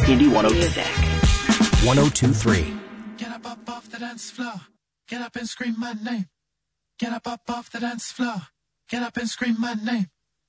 Indie 102. 1023. Get up off the dance floor. Get up and scream my name. Get up off the dance floor. Get up and scream my name.